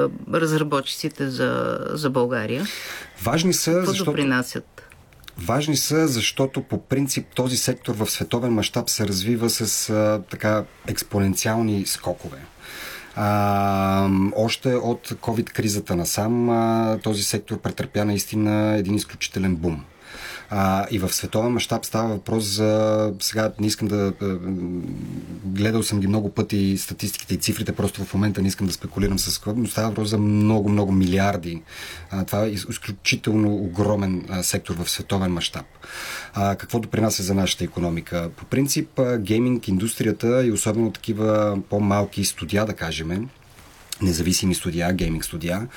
разработчиците за България? Важни са, Какво допринасят? Важни са, защото по принцип този сектор в световен мащаб се развива с така експоненциални скокове. Още от COVID-кризата насам този сектор претърпя наистина един изключителен бум. И в световен мащаб става въпрос за... Сега не искам да... Гледал съм ги много пъти статистиките и цифрите, просто в момента не искам да спекулирам с това, но става въпрос за много милиарди. Това е изключително огромен сектор в световен мащаб. Какво допринася за нашата икономика? По принцип, гейминг индустрията и особено такива по-малки студия, да кажем, независими студия, гейминг студия,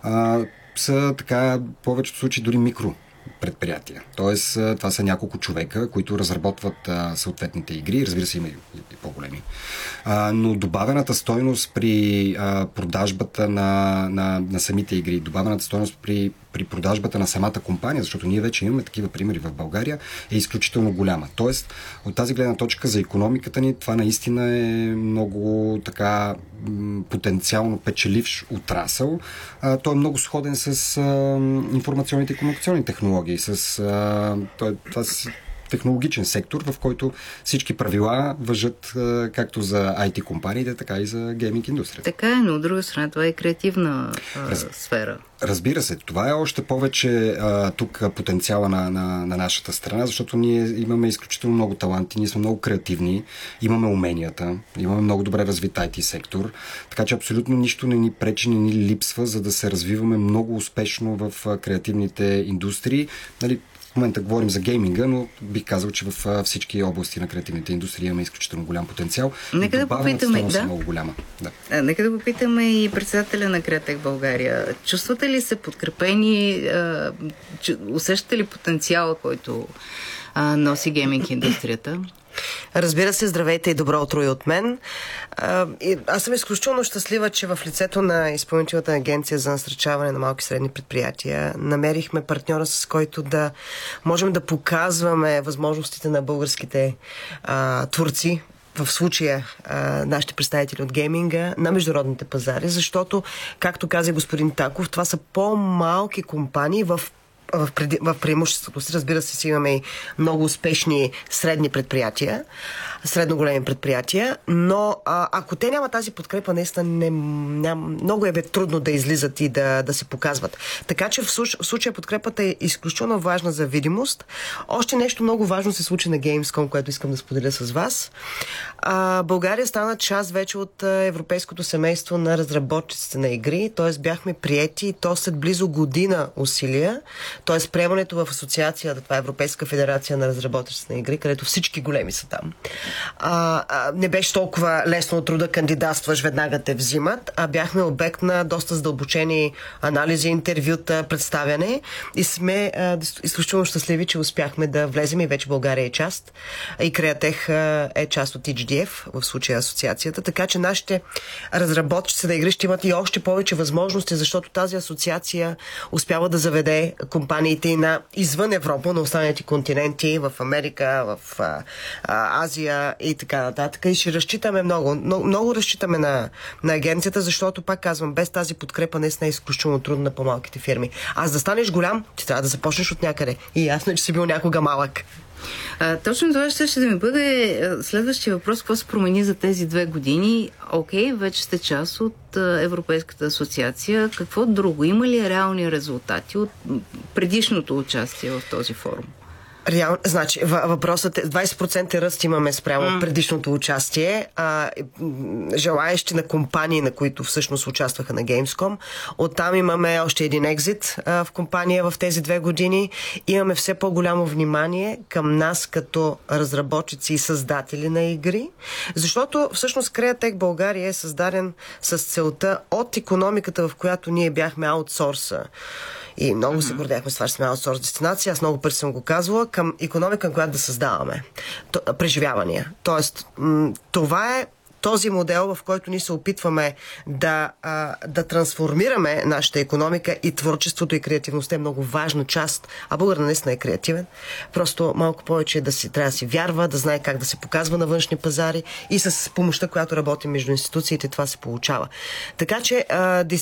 са така, в повечето случаи дори микро предприятия. Тоест, това са няколко човека, които разработват съответните игри, разбира се, има и по-големи. Но добавената стойност при продажбата на самите игри, добавената стойност при продажбата на самата компания, защото ние вече имаме такива примери в България, е изключително голяма. Тоест, от тази гледна точка за икономиката ни, това наистина е много така потенциално печеливш отрасъл. Той е много сходен с информационните и комуникационни технологии, това с технологичен сектор, в който всички правила важат както за IT компаниите, така и за гейминг индустрията. Така е, но от друга страна това е креативна сфера. Разбира се, това е още повече тук потенциала на нашата страна, защото ние имаме изключително много таланти, ние сме много креативни, имаме уменията, имаме много добре развит IT сектор, така че абсолютно нищо не ни пречи, не ни липсва, за да се развиваме много успешно в креативните индустрии. Нали, в момента говорим за гейминга, но бих казал, че в всички области на креативните индустрии имаме изключително голям потенциал. Нека да попитаме, много голяма. Да. Нека да попитаме и председателя на Креатек България. Чувствате ли се подкрепени? Усещате ли потенциала, който носи гейминг индустрията? Разбира се, здравейте и добро утро и от мен. Аз съм изключително щастлива, че в лицето на Изпълнителната агенция за насърчаване на малки и средни предприятия намерихме партньора, с който да можем да показваме възможностите на българските творци, в случая нашите представители от гейминга, на международните пазари, защото, както каза господин Таков, това са по-малки компании в преимуществото си. Разбира се, си имаме и много успешни средни предприятия, средно големи предприятия, но ако те нямат тази подкрепа, наистина много е трудно да излизат и да се показват. Така че в случая подкрепата е изключително важна за видимост. Още нещо много важно се случи на Gamescom, което искам да споделя с вас. България стана част вече от европейското семейство на разработчиците на игри, т.е. бяхме приети и то след близо година усилия, т.е. приемането в асоциация, това е Европейска федерация на разработчиците на игри, където всички големи са там. Не беше толкова лесно от труда кандидатстваш, веднага те взимат, а бяхме обект на доста задълбочени анализи, интервюта, представяне и сме изключително щастливи, че успяхме да влезем и вече България е част. И Креатех е част от HDF, в случая асоциацията, така че нашите разработчици на игри ще имат и още повече възможности, защото тази асоциация успява да заведе компаниите и извън Европа, на останалите континенти, в Америка, в Азия и така нататък. И ще разчитаме много разчитаме на агенцията, защото, пак казвам, без тази подкрепа наистина е изключително трудно на по-малките фирми. А за да станеш голям, ти трябва да започнеш от някъде. И ясно е, че си бил някога малък. Точно това ще да ми бъде следващия въпрос. Какво се промени за тези 2 години? Окей, вече сте част от Европейската асоциация. Какво друго? Има ли реални резултати от предишното участие в този форум? Значи, въпросът е 20% ръст имаме спрямо предишното участие. Желаещи на компании, на които всъщност участваха на Gamescom. Оттам имаме още един екзит в компания в тези 2 години. Имаме все по-голямо внимание към нас като разработчици и създатели на игри, защото всъщност Креатек България е създаден с целта от икономиката, в която ние бяхме аутсорса. И много се гордяхме с това, че сме аутсорс дестинация. Аз много пъти съм го казвала, към икономика, която да създаваме. Преживявания. Тоест, това е този модел, в който ние се опитваме да трансформираме нашата икономика, и творчеството и креативността е много важна част. А българът наистина е креативен. Просто малко повече трябва да си вярва, да знае как да се показва на външни пазари, и с помощта, която работим между институциите, това се получава. Така че,